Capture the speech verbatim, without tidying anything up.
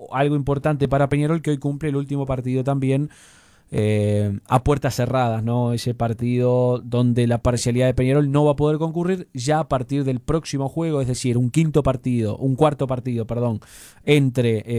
algo importante para Peñarol, que hoy cumple el último partido también eh, a puertas cerradas, ¿no? Ese partido donde la parcialidad de Peñarol no va a poder concurrir ya a partir del próximo juego, es decir, un quinto partido, un cuarto partido, perdón, entre... Eh,